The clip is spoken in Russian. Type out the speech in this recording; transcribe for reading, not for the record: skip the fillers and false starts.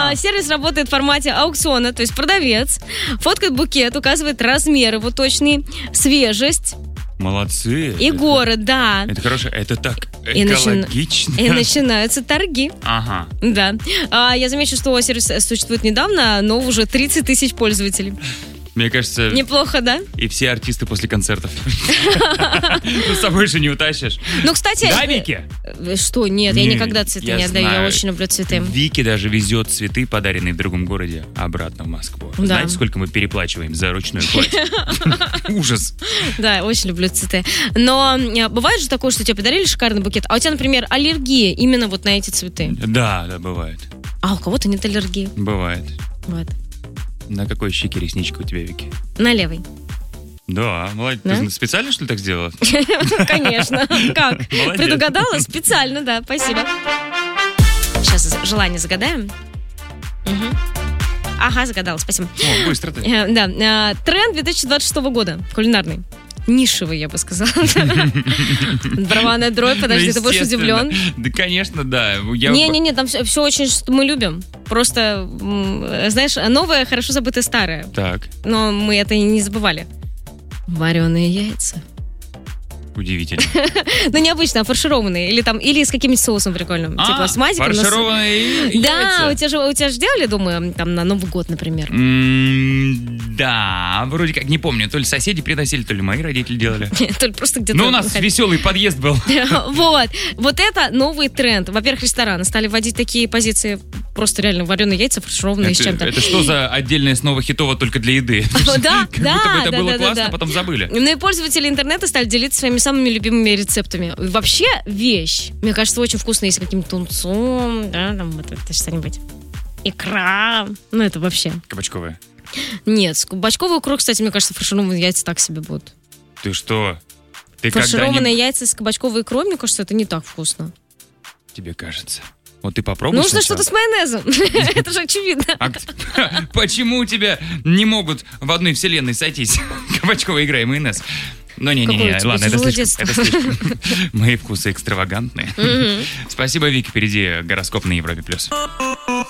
Сервис работает в формате аукциона, то есть продавец фоткает букет, указывает размер его точный, свежесть. Молодцы. И город, да. Это хорошо, это так экологично. И начинаются торги. Ага. Да. Я замечу, что сервис существует недавно, но уже 30 тысяч пользователей. Мне кажется... Неплохо, да? И все артисты после концертов. С собой же не утащишь. Ну, кстати... Да, Вики? Что? Нет, я никогда цветы не отдаю. Я очень люблю цветы. Вики даже везет цветы, подаренные в другом городе, обратно в Москву. Знаете, сколько мы переплачиваем за ручную кладь? Ужас. Да, очень люблю цветы. Но бывает же такое, что тебе подарили шикарный букет, а у тебя, например, аллергия именно вот на эти цветы. Да, бывает. А у кого-то нет аллергии. Бывает. Вот. На какой щеке ресничка у тебя, Вики? На левой. Да, молодец. Да? Ты специально, что ли, так сделала? Конечно. Как? Предугадала? Специально, да. Спасибо. Сейчас желание загадаем. Ага, загадала, спасибо. О, быстро ты. Да. Тренд 2026 года. Кулинарный. Нишевый, я бы сказала. Барабанная дробь, подожди, ты будешь удивлен. Да, конечно, да. Не-не-не, там все очень, что мы любим. Просто, знаешь, новое, хорошо забытое старое. Так. Но мы это и не забывали. Вареные яйца. Удивительно. Ну, необычно, а фаршированные. Или с каким-нибудь соусом прикольным. Типа с мазиком. Фаршированные яйца? Да, у тебя же делали, думаю, там на Новый год, например. Да, вроде как, не помню, то ли соседи приносили, то ли мои родители делали. То ли просто где-то... Ну, у нас веселый подъезд был. Вот это новый тренд. Во-первых, рестораны стали вводить такие позиции, просто реально вареные яйца, фаршированные с чем-то. Это что за отдельная снова хитово только для еды? Да, как будто бы это было классно, потом забыли. Ну и пользователи интернета стали делиться своими самыми любимыми рецептами. Вообще вещь. Мне кажется, очень вкусно, если каким-то тунцом, да, там вот это что-нибудь. Икра. Ну, это вообще. Кабачковая. Нет, кабачковую икру, кстати, мне кажется, фаршированные яйца так себе будут. Ты что? Фаршированные яйца с кабачковой икрой, мне кажется, это не так вкусно. Тебе кажется? Вот ты попробуй. Нужно что-то с майонезом. Это же очевидно. Почему у тебя не могут в одной вселенной сойтись кабачковая икра и майонез? Ну, не-не-не, ладно, это слишком. Мои вкусы экстравагантные. Спасибо, Вики, впереди гороскоп на Европе+.